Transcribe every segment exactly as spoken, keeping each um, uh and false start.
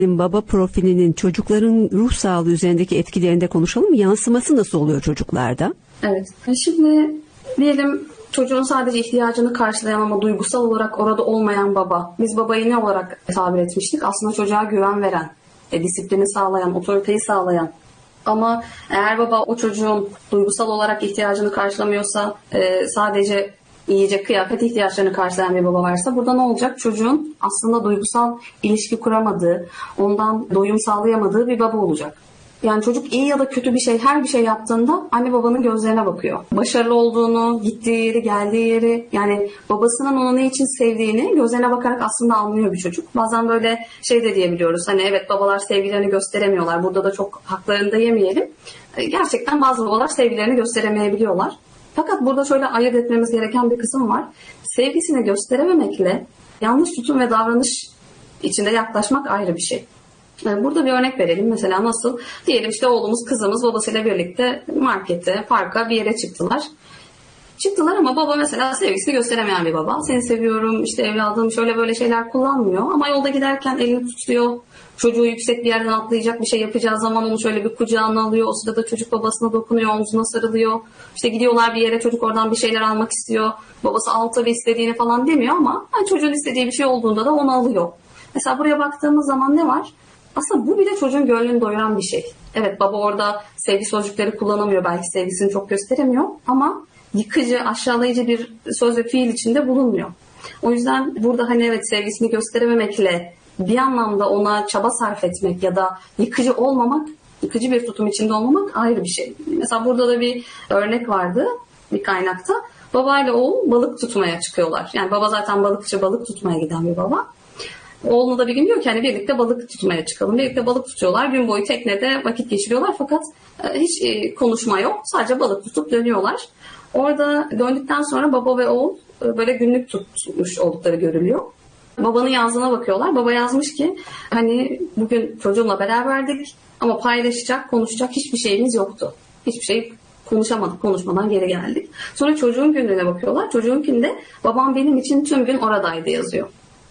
Baba profilinin çocukların ruh sağlığı üzerindeki etkilerinde konuşalım mı? Yansıması nasıl oluyor çocuklarda? Evet. Şimdi diyelim çocuğun sadece ihtiyacını karşılayan ama duygusal olarak orada olmayan baba. Biz babayı ne olarak tabir etmiştik? Aslında çocuğa güven veren, e, disiplini sağlayan, otoriteyi sağlayan. Ama eğer baba o çocuğun duygusal olarak ihtiyacını karşılamıyorsa, e, sadece yiyecek, kıyafet ihtiyaçlarını karşılayan bir baba varsa burada ne olacak? Çocuğun aslında duygusal ilişki kuramadığı, ondan doyum sağlayamadığı bir baba olacak. Yani çocuk iyi ya da kötü bir şey, her bir şey yaptığında anne babanın gözlerine bakıyor. Başarılı olduğunu, gittiği yeri, geldiği yeri, yani babasının onu ne için sevdiğini gözlerine bakarak aslında anlıyor bir çocuk. Bazen böyle şey de diyebiliyoruz. Hani evet, babalar sevgilerini gösteremiyorlar. Burada da çok haklarını da yemeyelim. Gerçekten bazı babalar sevgilerini gösteremeyebiliyorlar. Fakat burada şöyle ayırt etmemiz gereken bir kısım var. Sevgisini gösterememekle yanlış tutum ve davranış içinde yaklaşmak ayrı bir şey. Burada bir örnek verelim. Mesela nasıl? Diyelim işte oğlumuz, kızımız babasıyla birlikte markete, parka, bir yere çıktılar. Çıktılar ama baba mesela sevgisini gösteremeyen bir baba. Seni seviyorum, işte evladım, şöyle böyle şeyler kullanmıyor. Ama yolda giderken elini tutuyor. Çocuğu yüksek bir yerden atlayacak bir şey yapacağı zaman onu şöyle bir kucağına alıyor. O sırada çocuk babasına dokunuyor, omzuna sarılıyor. İşte gidiyorlar bir yere, çocuk oradan bir şeyler almak istiyor. Babası al tabii istediğini falan demiyor ama yani çocuğun istediği bir şey olduğunda da onu alıyor. Mesela buraya baktığımız zaman ne var? Aslında bu bile çocuğun gönlünü doyuran bir şey. Evet, baba orada sevgi sözcükleri kullanamıyor, belki sevgisini çok gösteremiyor ama yıkıcı, aşağılayıcı bir söz ve fiil içinde bulunmuyor. O yüzden burada hani evet, sevgisini gösterememekle bir anlamda ona çaba sarf etmek ya da yıkıcı olmamak, yıkıcı bir tutum içinde olmamak ayrı bir şey. Mesela burada da bir örnek vardı bir kaynakta. Babayla oğul balık tutmaya çıkıyorlar. Yani baba zaten balıkçı, balık tutmaya giden bir baba. Oğluna da bir gün diyor ki hani birlikte balık tutmaya çıkalım. Birlikte balık tutuyorlar. Gün boyu teknede vakit geçiriyorlar fakat hiç konuşma yok. Sadece balık tutup dönüyorlar. Orada döndükten sonra baba ve oğul böyle günlük tutmuş oldukları görülüyor. Babanın yazdığına bakıyorlar. Baba yazmış ki hani bugün çocuğumla beraberdik ama paylaşacak, konuşacak hiçbir şeyimiz yoktu. Hiçbir şey konuşamadık, konuşmadan geri geldik. Sonra çocuğun günlüğüne bakıyorlar. Çocuğunkinde babam benim için tüm gün oradaydı yazıyor.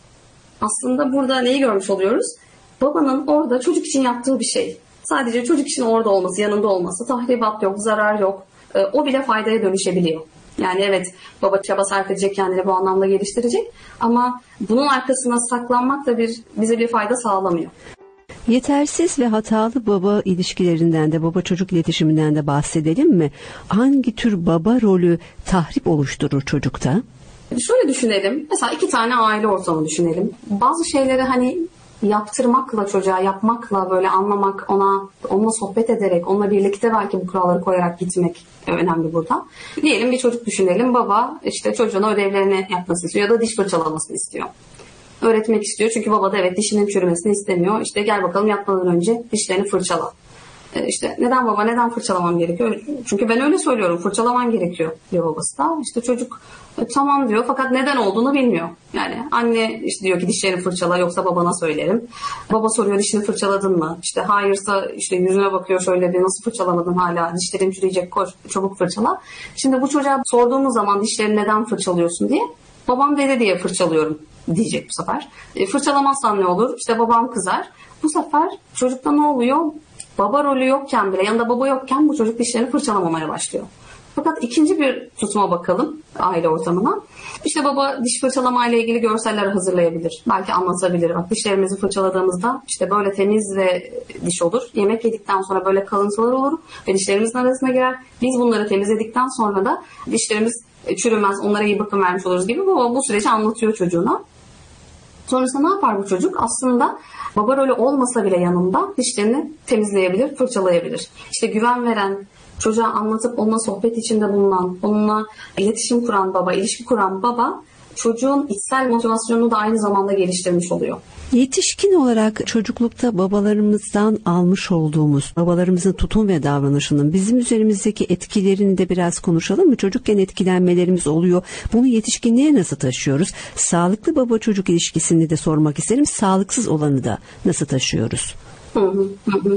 Aslında burada neyi görmüş oluyoruz? Babanın orada çocuk için yaptığı bir şey. Sadece çocuk için orada olması, yanında olması, tahribat yok, zarar yok. E, o bile faydaya dönüşebiliyor. Yani evet, baba çaba sarf edecek, kendini bu anlamda geliştirecek ama bunun arkasına saklanmak da bir, bize bir fayda sağlamıyor. Yetersiz ve hatalı baba ilişkilerinden de, baba çocuk iletişiminden de bahsedelim mi? Hangi tür baba rolü tahrip oluşturur çocukta? Şöyle düşünelim. Mesela iki tane aile ortamı düşünelim. Bazı şeyleri hani yaptırmakla, çocuğa yapmakla, böyle anlamak, ona onunla sohbet ederek, onunla birlikte belki bu kuralları koyarak gitmek önemli burada. Diyelim bir çocuk düşünelim. Baba işte çocuğuna ödevlerini yapmasını istiyor ya da diş fırçalamasını istiyor. Öğretmek istiyor çünkü baba da evet dişinin çürümesini istemiyor. İşte gel bakalım yapmadan önce dişlerini fırçala. İşte neden baba, neden fırçalamam gerekiyor? Çünkü ben öyle söylüyorum, fırçalaman gerekiyor diyor babası da. İşte çocuk tamam diyor fakat neden olduğunu bilmiyor. Yani anne işte diyor ki dişlerini fırçala, yoksa babana söylerim. Baba soruyor dişini fırçaladın mı? İşte hayırsa işte yüzüne bakıyor, şöyle bir nasıl fırçalamadın hala, dişlerin çürüyecek, koş çabuk fırçala. Şimdi bu çocuğa sorduğumuz zaman dişlerini neden fırçalıyorsun diye, babam dedi diye fırçalıyorum diyecek bu sefer. E, fırçalamazsan ne olur? İşte babam kızar. Bu sefer çocukta ne oluyor? Baba rolü yokken bile, yanında baba yokken bu çocuk dişlerini fırçalamamaya başlıyor. Fakat ikinci bir tutuma bakalım aile ortamına. İşte baba diş fırçalama ile ilgili görseller hazırlayabilir. Belki anlatabilir. Bak dişlerimizi fırçaladığımızda işte böyle temiz ve diş olur. Yemek yedikten sonra böyle kalıntılar olur ve dişlerimizin arasına girer. Biz bunları temizledikten sonra da dişlerimiz çürümez, onlara iyi bakım vermiş oluruz gibi baba bu süreci anlatıyor çocuğuna. Sonrasında ne yapar bu çocuk? Aslında baba rolü olmasa bile yanında dişlerini temizleyebilir, fırçalayabilir. İşte güven veren, çocuğa anlatıp onunla sohbet içinde bulunan, onunla iletişim kuran baba, ilişki kuran baba çocuğun içsel motivasyonunu da aynı zamanda geliştirmiş oluyor. Yetişkin olarak çocuklukta babalarımızdan almış olduğumuz, babalarımızın tutum ve davranışının bizim üzerimizdeki etkilerini de biraz konuşalım mı? Çocukken etkilenmelerimiz oluyor. Bunu yetişkinliğe nasıl taşıyoruz? Sağlıklı baba çocuk ilişkisini de sormak isterim. Sağlıksız olanı da nasıl taşıyoruz? Hı hı hı.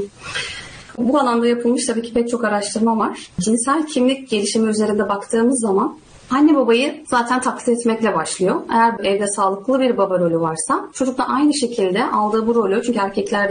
Bu alanda yapılmış tabii ki pek çok araştırma var. Cinsel kimlik gelişimi üzerinde baktığımız zaman Anne babayı zaten taklit etmekle başlıyor. Eğer evde sağlıklı bir baba rolü varsa çocuk da aynı şekilde aldığı bu rolü, çünkü erkekler